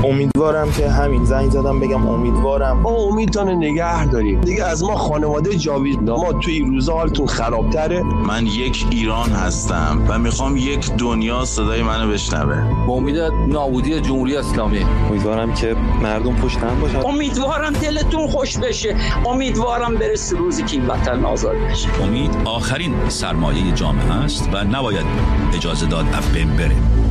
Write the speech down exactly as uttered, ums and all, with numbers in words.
امیدوارم که همین زنگ زدم بگم امیدوارم ما امیدتون نگه داریم دیگه. از ما خانواده جاوید ما توی این روزا حالتون خرابتره. من یک ایران هستم و میخوام یک دنیا صدای منو بشنوه. با امید نابودی جمهوری اسلامی. امیدوارم که مردم پشت هم باشن. امیدوارم دلتون خوش بشه. امیدوارم برسه روزی که این وطن آزاد بشه. امید آخرین سرمایه جامعه است و نباید اجازه داد از بین بره.